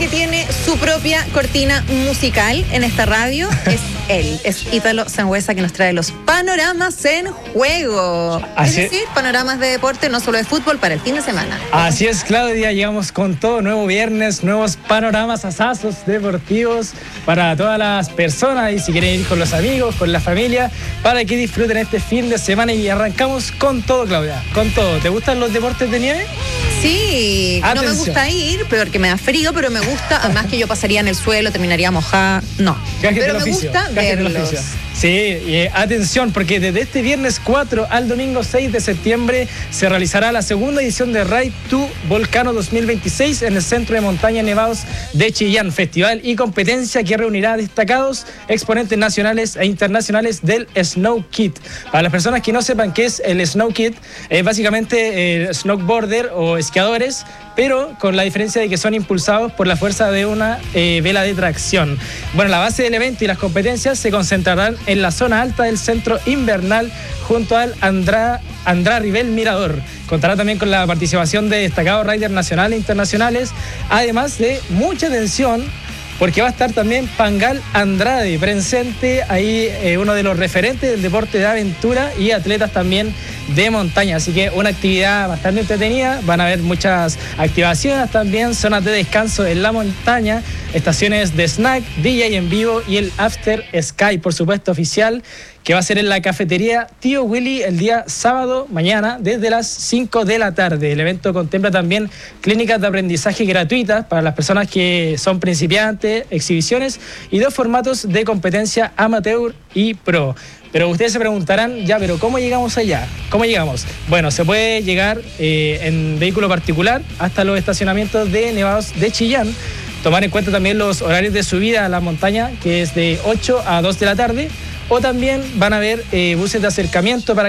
que tiene su propia cortina musical en esta radio es él, es Ítalo Sangüesa, que nos trae los panoramas en juego. Así es decir, panoramas de deporte, no solo de fútbol, para el fin de semana. Así es, Claudia, llegamos con todo, nuevo viernes, nuevos panoramas, asazos deportivos para todas las personas, y si quieren ir con los amigos, con la familia, para que disfruten este fin de semana. Y arrancamos con todo, Claudia, con todo. ¿Te gustan los deportes de nieve? Sí, Atención. No me gusta ir porque me da frío, pero me gusta, además que yo pasaría en el suelo, terminaría mojada, no. Pero me gusta verlos. Sí, atención, porque desde este viernes 4 al domingo 6 de septiembre se realizará la segunda edición de Ride to Volcano 2026 en el Centro de Montaña Nevados de Chillán, festival y competencia que reunirá a destacados exponentes nacionales e internacionales del Snow Kit. Para las personas que no sepan qué es el Snow Kit, es básicamente snowboarder o esquiadores, pero con la diferencia de que son impulsados por la fuerza de una vela de tracción. Bueno, la base del evento y las competencias se concentrarán en la zona alta del centro invernal junto al Andrá Ribel Mirador. Contará también con la participación de destacados riders nacionales e internacionales, además de mucha atención, porque va a estar también Pangal Andrade presente ahí, uno de los referentes del deporte de aventura y atletas también de montaña. Así que una actividad bastante entretenida. Van a haber muchas activaciones también, zonas de descanso en la montaña, estaciones de snack, DJ en vivo y el After Sky, por supuesto, oficial, que va a ser en la cafetería Tío Willy el día sábado, mañana, desde las 5 de la tarde. El evento contempla también clínicas de aprendizaje gratuitas para las personas que son principiantes, exhibiciones y 2 formatos de competencia amateur y pro. Pero ustedes se preguntarán, ya, pero ¿cómo llegamos allá? ¿Cómo llegamos? Bueno, se puede llegar en vehículo particular hasta los estacionamientos de Nevados de Chillán. Tomar en cuenta también los horarios de subida a la montaña, que es de 8 a 2 de la tarde. O también van a haber buses de acercamiento para